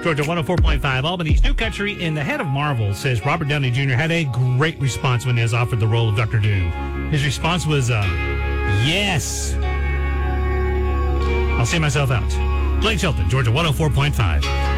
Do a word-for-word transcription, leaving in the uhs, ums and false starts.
Georgia one oh four point five, Albany's New Country, and the head of Marvel says Robert Downey Junior had a great response when he was offered the role of Doctor Doom. His response was, uh, yes. I'll see myself out. Blake Shelton, Georgia one oh four point five.